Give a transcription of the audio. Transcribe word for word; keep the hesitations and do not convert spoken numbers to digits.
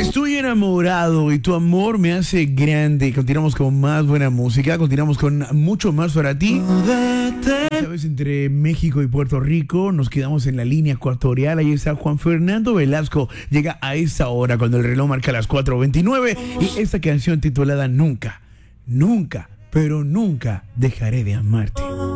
Estoy enamorado y tu amor me hace grande. Continuamos con más buena música, continuamos con mucho más para ti. Sabes, entre México y Puerto Rico nos quedamos en la línea ecuatorial. Ahí está Juan Fernando Velasco. Llega a esta hora cuando el reloj marca las cuatro veintinueve y esta canción titulada Nunca, nunca, pero nunca dejaré de amarte.